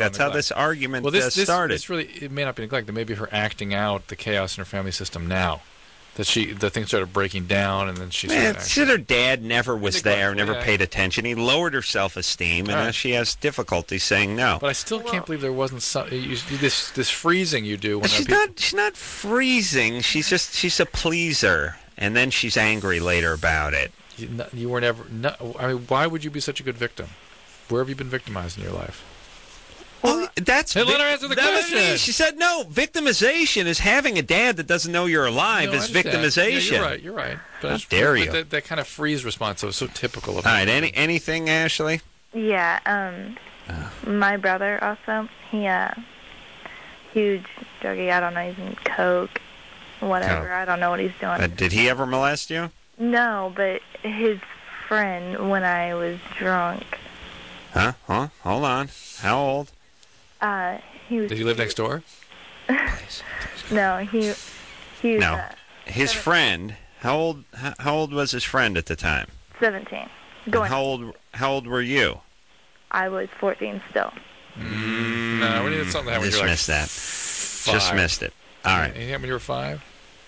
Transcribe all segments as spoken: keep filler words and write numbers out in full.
That's oh, how this argument well, this, uh, this, started. This really, it may not be neglect. It may be her acting out the chaos in her family system now. That she, the thing started breaking down, and then she started Man, acting. said her dad never was there, never yeah. paid attention. He lowered her self-esteem, and Right. now she has difficulty saying no. But I still can't believe there wasn't some, you, this this freezing you do when she's people, not. She's not freezing. She's just. She's a pleaser, and then she's angry later about it. You, you were never. No, I mean, why would you be such a good victim? Where have you been victimized in your life? Well, that's. Hey, let her answer the that was question. me. She said no. Victimization is having a dad that doesn't know you're alive. No, I is understand. victimization. Yeah, you're right. You're right. But How it's- dare but you? That, that kind of freeze response was so typical of. All right. Any anything, Ashley? Yeah, um, my brother also, he, uh, huge druggie, I don't know, he's in coke, whatever, Coke. I don't know what he's doing. Uh, did he ever molest you? No, but his friend, when I was drunk, Huh? Huh? Hold on. How old? uh, he was... Did he live next door? No, he, he was, No. uh, His seven- friend. How old? How, how old was his friend at the time? seventeen. And Going, how old? How old were you? I was fourteen still. Mm, no, we needed something that when Just you're like missed that. five. Just missed it. All right. Anything when you were five?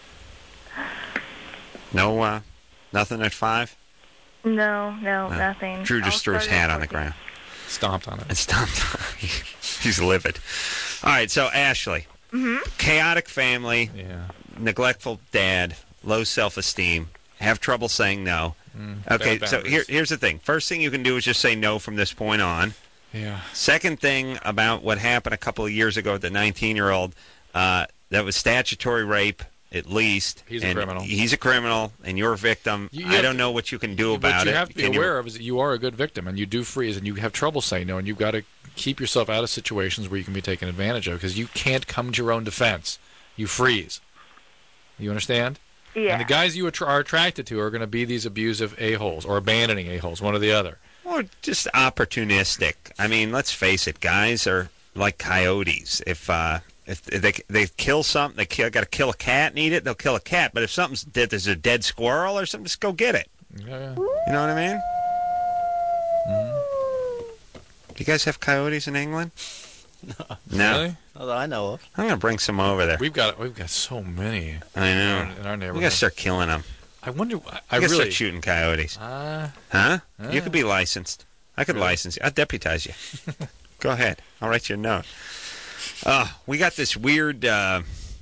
No. Uh, nothing at five. No, no, No. nothing. Drew All just threw his started at hat on the fourteen. ground Stomped on it. and stomped. He's livid. All right. So Ashley, Mm-hmm. chaotic family, Yeah. neglectful dad, low self-esteem, have trouble saying no. Mm, Okay. bad So boundaries. here, here's the thing. First thing you can do is just say no from this point on. Yeah. Second thing about what happened a couple of years ago with the nineteen-year-old, uh, that was statutory rape, at least. He's a and criminal. He's a criminal, and you're a victim. You- you I have don't to- know what you can do What about you it. have to be Can you- aware of is that you are a good victim, and you do freeze, and you have trouble saying no, and you've got to keep yourself out of situations where you can be taken advantage of, because you can't come to your own defense. You freeze. You understand? Yeah. And the guys you attr- are attracted to are going to be these abusive a-holes, or abandoning a-holes, one or the other. Or just opportunistic. I mean, let's face it, guys are like coyotes. If uh, if they they kill something, they kill, got to kill a cat and eat it, they'll kill a cat. But if something's dead, there's a dead squirrel or something, just go get it. Yeah, yeah. You know what I mean? Do you guys have coyotes in England? No. Really? Not that I know of. I'm gonna bring some over there. We've got we've got so many I in know. our, in our We gotta neighborhood. start killing them. I wonder. I, I I gotta really. start shooting coyotes. Uh, Huh? uh, You could be licensed. I could Really? license you. I'll deputize you. Go ahead. I'll write you a note. Uh, we got this weird. Uh,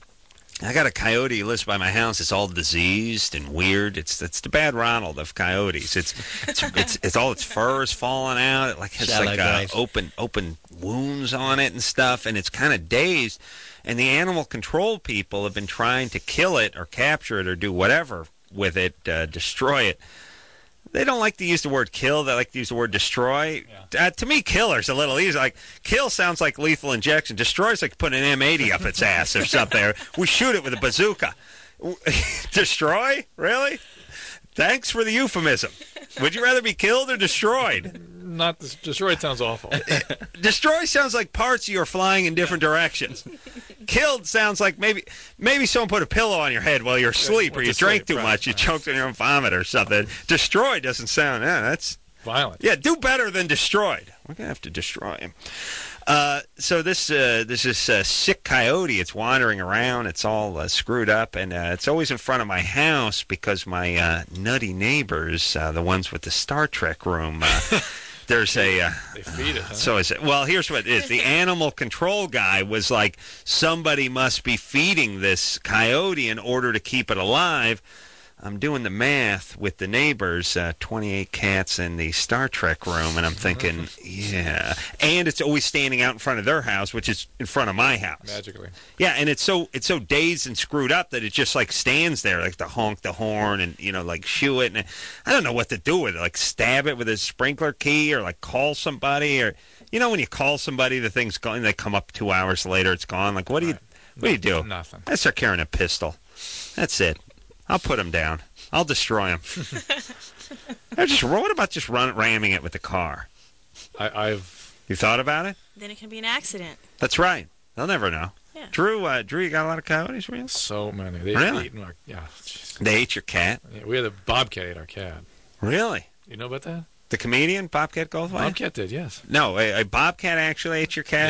I got a coyote who lives by my house. It's all diseased and weird. It's it's the bad Ronald of coyotes. It's it's it's, it's all its fur is falling out. It like has Shallow like uh, grave. open open wounds on it and stuff, and it's kind of dazed. And the animal control people have been trying to kill it or capture it or do whatever with it, uh, destroy it. They don't like to use the word kill. They like to use the word destroy. Uh, to me, killer's a little easy. Like, kill sounds like lethal injection. Destroy's like putting an M eighty up its ass or something. Or we shoot it with a bazooka. Destroy? Really? Thanks for the euphemism. Would you rather be killed or destroyed? not this, destroyed sounds awful. Destroy sounds like parts of you are flying in different directions. Killed sounds like maybe maybe someone put a pillow on your head while you're asleep, went or you to drank sleep, too right, much, you right. choked on your own vomit or something. Destroyed doesn't sound. Yeah, that's Violent. yeah. Do better than destroyed. We're gonna have to destroy him. Uh, so this uh, this is uh, sick coyote. It's wandering around. It's all uh, screwed up, and uh, it's always in front of my house because my uh, nutty neighbors, uh, the ones with the Star Trek room. Uh, There's a uh, They feed it, huh? so is it. Well, here's what it is. The animal control guy was like, somebody must be feeding this coyote in order to keep it alive. I'm doing the math with the neighbors, uh, twenty-eight cats in the Star Trek room, and I'm thinking, yeah. And it's always standing out in front of their house, which is in front of my house. Magically. Yeah, and it's so it's so dazed and screwed up that it just like stands there, like to honk the horn and you know like shoo it, and I don't know what to do with it, like stab it with a sprinkler key or like call somebody, or you know when you call somebody the thing's gone, they come up two hours later, it's gone. Like what do you what do you do? Nothing. I start carrying a pistol. That's it. I'll put him down. I'll destroy him. Or just what about just run ramming it with the car? I, I've. You thought about it? Then it can be an accident. That's right. They'll never know. Yeah. Drew, uh, Drew, you got a lot of coyotes for you? So many. They Really? eat our, yeah, jeez. They ate your cat. Yeah, we had a bobcat ate our cat. Really? You know about that? The comedian Bobcat Goldthwait? Bobcat did, yes. No, a, a bobcat actually ate your cat.